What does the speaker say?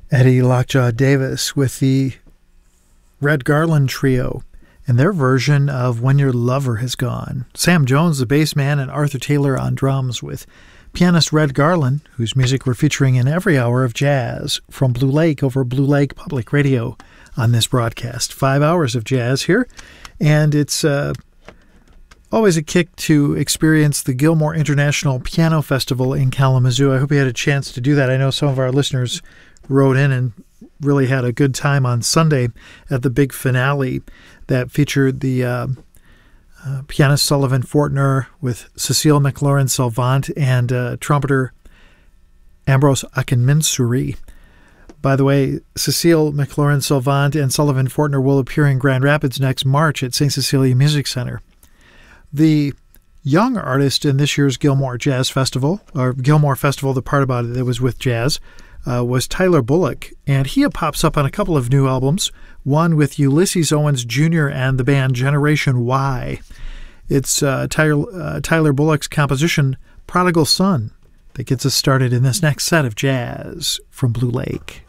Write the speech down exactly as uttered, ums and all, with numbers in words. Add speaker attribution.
Speaker 1: Eddie Lockjaw Davis with the Red Garland Trio and their version of When Your Lover Has Gone. Sam Jones, the bass man, and Arthur Taylor on drums with pianist Red Garland, whose music we're featuring in every hour of jazz from Blue Lake over Blue Lake Public Radio on this broadcast. Five hours of jazz here, and it's uh, always a kick to experience the Gilmore International Piano Festival in Kalamazoo. I hope you had a chance to do that. I know some of our listeners wrote in and really had a good time on Sunday at the big finale that featured the uh, uh, pianist Sullivan Fortner with Cecile McLaurin-Salvant and uh, trumpeter Ambrose Akinminsuri. By the way, Cecile McLaurin-Salvant and Sullivan Fortner will appear in Grand Rapids next March at Saint Cecilia Music Center. The young artist in this year's Gilmore Jazz Festival, or Gilmore Festival, the part about it that was with jazz, Uh, was Tyler Bullock, and he pops up on a couple of new albums, one with Ulysses Owens Junior and the band Generation Y. It's uh, Tyler, uh, Tyler Bullock's composition, Prodigal Son, that gets us started in this next set of jazz from Blue Lake.